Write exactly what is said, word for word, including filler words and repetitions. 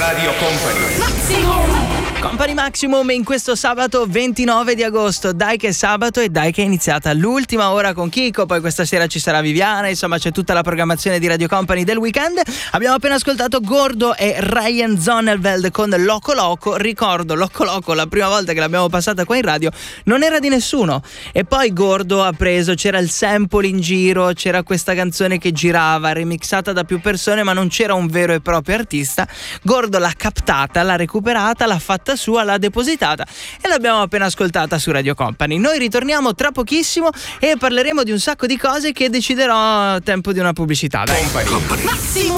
Radio Company Maximum. Company Maximum in questo sabato ventinove di agosto. Dai che è sabato e dai che è iniziata l'ultima ora con Chico. Poi questa sera ci sarà Viviana. Insomma c'è tutta la programmazione di Radio Company del weekend. Abbiamo appena ascoltato Gordo e Ryan Zonneveld con Loco Loco. Ricordo Loco Loco, la prima volta che l'abbiamo passata qua in radio non era di nessuno. E poi Gordo ha preso, c'era il sample in giro, c'era questa canzone che girava remixata da più persone, ma non c'era un vero e proprio artista. Gordo l'ha captata, l'ha recuperata, l'ha fatta sua, l'ha depositata e l'abbiamo appena ascoltata su Radio Company. Noi ritorniamo tra pochissimo e parleremo di un sacco di cose che deciderò a tempo di una pubblicità. Dai. Company. Company.